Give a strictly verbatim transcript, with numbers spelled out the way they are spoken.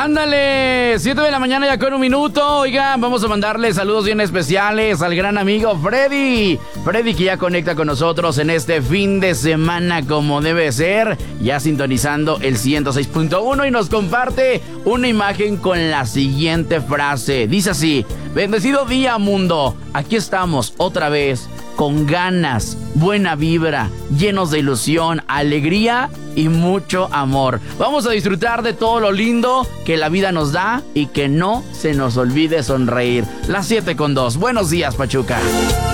Ándale, siete de la mañana ya con un minuto. Oigan, vamos a mandarle saludos bien especiales al gran amigo Freddy. Freddy que ya conecta con nosotros en este fin de semana como debe ser, ya sintonizando el ciento seis punto uno y nos comparte una imagen con la siguiente frase. Dice así: bendecido día, mundo. Aquí estamos otra vez, con ganas, buena vibra, llenos de ilusión, alegría y mucho amor. Vamos a disfrutar de todo lo lindo que la vida nos da y que no se nos olvide sonreír. Las siete con dos. Buenos días, Pachuca.